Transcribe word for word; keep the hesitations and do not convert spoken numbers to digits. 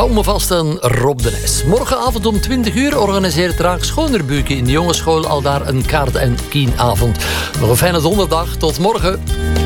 Hou me vast aan Rob de Nijs. Morgenavond om twintig uur organiseert Raak Schoonderbuken in de jongensschool al daar een kaart- en kienavond. Nog een fijne donderdag. Tot morgen.